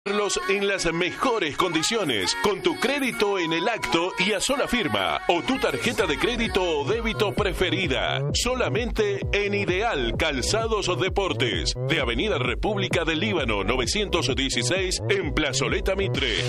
En las mejores condiciones, con tu crédito en el acto y a sola firma, o tu tarjeta de crédito o débito preferida, solamente en Ideal Calzados Deportes, de Avenida República del Líbano 916 en Plazoleta Mitre.